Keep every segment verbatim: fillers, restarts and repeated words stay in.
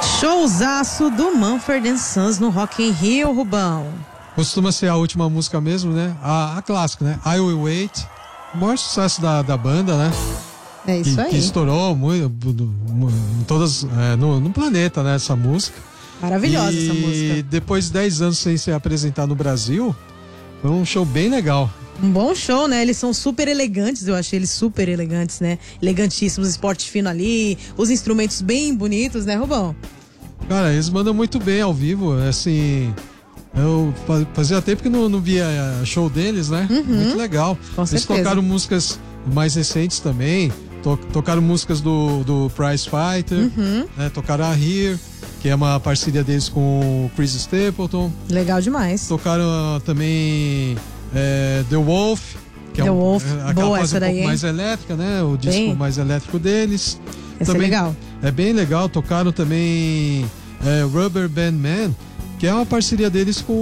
Showzaço do Mumford and Sons no Rock in Rio, Rubão. Costuma ser a última música mesmo, né? A, a clássica, né? I Will Wait. O maior sucesso da, da banda, né? É isso que, aí. Que estourou muito, em todas, é, no, no planeta, né? Essa música. Maravilhosa e essa música. E depois de dez anos sem se apresentar no Brasil, foi um show bem legal. Um bom show, né? Eles são super elegantes, eu achei eles super elegantes, né? Elegantíssimos, esporte fino ali, os instrumentos bem bonitos, né, Rubão? Cara, eles mandam muito bem ao vivo, assim... Eu fazia tempo que não, não via show deles, né? Uhum. Muito legal. Com eles certeza. tocaram músicas mais recentes também, to, tocaram músicas do, do Prize Fighter, Uhum. né? Tocaram a Here, que é uma parceria deles com o Chris Stapleton. Legal demais. Tocaram uh, também é, The Wolf, que The é um, Wolf, é aquela boa fase essa um daí, pouco hein? mais elétrica, né? O disco Bem. mais elétrico deles. Esse é também legal. É bem legal. Tocaram também é, Rubber Band Man, que é uma parceria deles com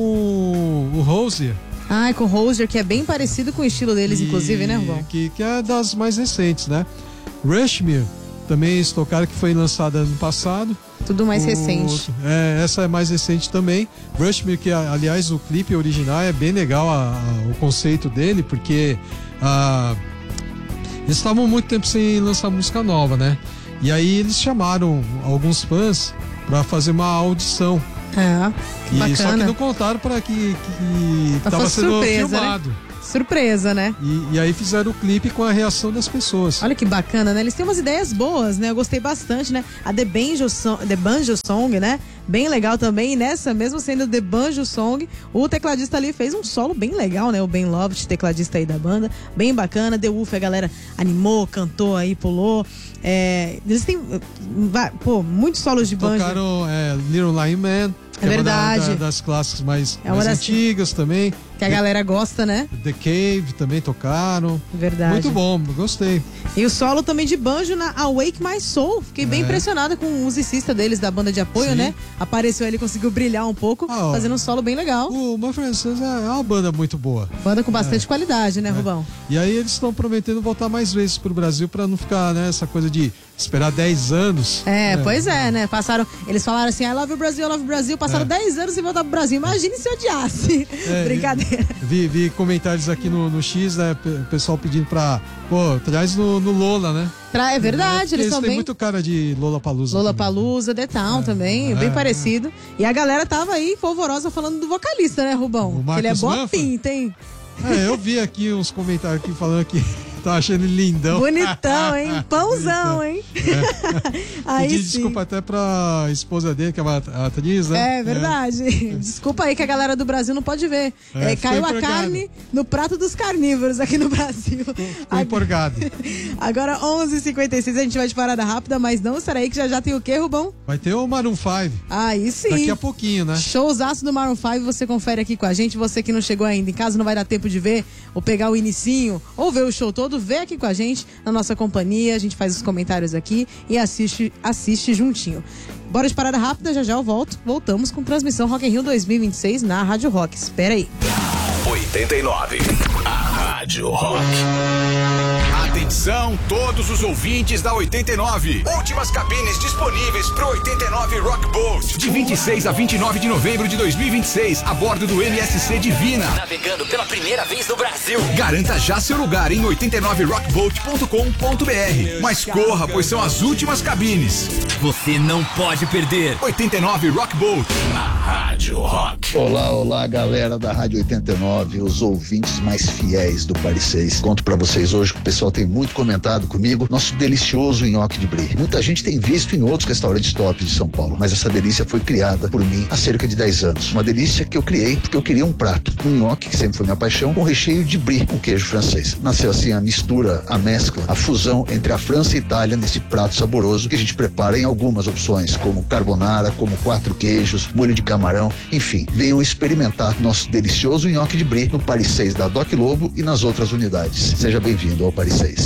o Hozier. Ah, com o Hozier, que é bem parecido com o estilo deles, E- inclusive, né, Rubão? Que, que é das mais recentes, né? Rushmere, também eles tocaram, que foi lançada ano passado. Tudo mais O- recente. É, essa é mais recente também. Rushmere, que aliás o clipe original é bem legal, a- a- o conceito dele, porque ah, eles estavam muito tempo sem lançar música nova, né? E aí eles chamaram alguns fãs para fazer uma audição. É, que E bacana. só que não contaram para que, que Mas tava fosse sendo surpresa, filmado. né? Surpresa, né? E, e aí fizeram o clipe com a reação das pessoas. Olha que bacana, né? Eles têm umas ideias boas, né? Eu gostei bastante, né? A The Banjo Song, The Banjo Song, né? Bem legal também. E nessa, mesmo sendo The Banjo Song, o tecladista ali fez um solo bem legal, né? O Ben Lovett, tecladista aí da banda. Bem bacana. The Wolf, a galera animou, cantou aí, pulou. É, eles têm, vai, pô, muitos solos de banjo. Tocaram é, Little Lion Man, que É é uma da- verdade. da- das clássicas mais, É uma mais das- antigas também. Que a galera gosta, né? The Cave também tocaram. Verdade. Muito bom, gostei. E o solo também de banjo na Awake My Soul. Fiquei bem É. impressionada com o musicista deles, da banda de apoio, Sim. né? Apareceu ele, conseguiu brilhar um pouco, Ah, ó. fazendo um solo bem legal. O Mumford and Sons é uma banda muito boa. Banda com bastante qualidade, né, Rubão? E aí eles estão prometendo voltar mais vezes pro Brasil pra não ficar, né, essa coisa de esperar dez anos. É, É. pois é, né? Passaram, eles falaram assim, I love o Brasil, I love o Brasil, passaram É. dez anos sem voltar pro Brasil. Imagine se odiasse. É, Brincadeira. Vi, vi comentários aqui no, no X, né, pe- o pessoal pedindo pra, pô, traz no, no Lola, né? Tra- É verdade, Porque eles são têm bem... muito cara de Lollapalooza. Lola também. Palusa, The Town também, é, bem é. parecido. E a galera tava aí polvorosa falando do vocalista, né, Rubão? O Que ele é Marcos boa Manfra? pinta, hein? É, eu vi aqui uns comentários aqui falando que tá achando ele lindão. Bonitão, hein? Pãozão, hein? Aí Pedi sim. desculpa até pra esposa dele, que é uma atriz, né? É verdade. Desculpa aí que a galera do Brasil não pode ver. É, É, caiu a ficou empolgado. carne no prato dos carnívoros aqui no Brasil. Ficou Ag- empolgado. Agora, onze e cinquenta e seis, a gente vai de parada rápida, mas não será aí que já já tem o quê, Rubão? Vai ter o Maroon cinco Aí sim. daqui a pouquinho, né? Showzaço do Maroon cinco, você confere aqui com a gente. Você que não chegou ainda, em caso não vai dar tempo de ver, ou pegar o inicinho, ou ver o show todo, vê aqui com a gente, na nossa companhia. A gente faz os comentários aqui e assiste, assiste juntinho. Bora de parada rápida, já já eu volto. Voltamos com transmissão Rock in Rio dois mil e vinte e seis na Rádio Rock. Espera aí. oitenta e nove, a Rádio Rock. Atenção, todos os ouvintes da oitenta e nove. Últimas cabines disponíveis pro oitenta e nove Rock Boat. De vinte e seis a vinte e nove de novembro de dois mil e vinte e seis, a bordo do M S C Divina. Navegando pela primeira vez no Brasil. Garanta já seu lugar em oitenta e nove rock boat ponto com ponto b r. Mas corra, pois são as últimas cabines. Você não pode perder. oitenta e nove Rock Boat, na Rádio Rock. Olá, olá, galera da Rádio oitenta e nove, os ouvintes mais fiéis do Paris seis. Conto pra vocês hoje que o pessoal tem muito comentado comigo, nosso delicioso nhoque de brie. Muita gente tem visto em outros restaurantes top de São Paulo, mas essa delícia foi criada por mim há cerca de dez anos. Uma delícia que eu criei porque eu queria um prato, um nhoque, que sempre foi minha paixão, com recheio de brie, com queijo francês. Nasceu assim a mistura, a mescla, a fusão entre a França e a Itália nesse prato saboroso que a gente prepara em algumas opções, como carbonara, como quatro queijos, molho de camarão, enfim. Venham experimentar nosso delicioso nhoque de brie no Paris seis da Doc Lobo e nas outras unidades. Seja bem-vindo ao Paris seis.